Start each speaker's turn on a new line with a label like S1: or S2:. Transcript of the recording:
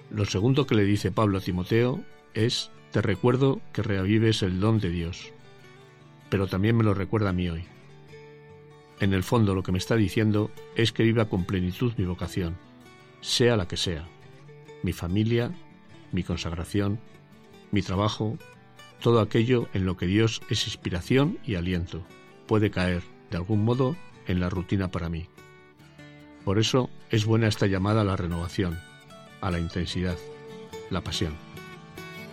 S1: Lo segundo que le dice Pablo a Timoteo es: te recuerdo que reavives el don de Dios, pero también me lo recuerda a mí hoy. En el fondo lo que me está diciendo es que viva con plenitud mi vocación, sea la que sea, mi familia, mi consagración, mi trabajo, todo aquello en lo que Dios es inspiración y aliento, puede caer, de algún modo, en la rutina para mí. Por eso es buena esta llamada a la renovación, a la intensidad, la pasión.